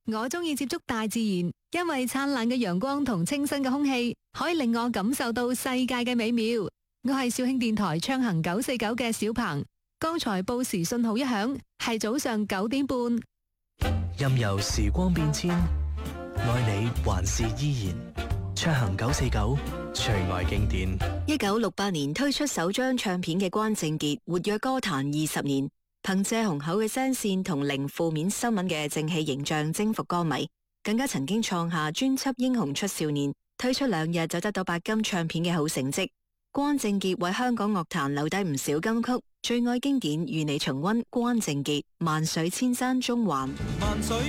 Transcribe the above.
我中意接觸大自然，因為燦爛嘅陽光同清新嘅空氣可以令我感受到世界嘅美妙。我係肇慶電台暢行949嘅小鵬，剛才報時信號一響，係早上9點半。 任由時光變遷，愛你還是依然。暢行949，最愛經典。 1968年推出首張唱片嘅關正傑，活躍歌壇20年。憑借雄厚嘅聲線同零負面新聞嘅正氣形象征服歌迷，更加曾經創下專輯《英雄出少年》推出2日就得到白金唱片嘅好成績。關正傑為香港樂壇留低唔少金曲，最愛經典與你重溫關正傑《萬水千山中環》。